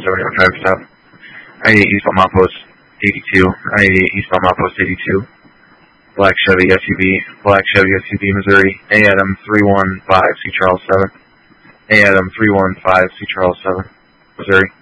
drive stop. 98 eastbound milepost 82. 98 eastbound milepost 82. Black Chevy SUV, Missouri. A Adam 315 C Charles 7. A Adam 315 C Charles 7, Missouri.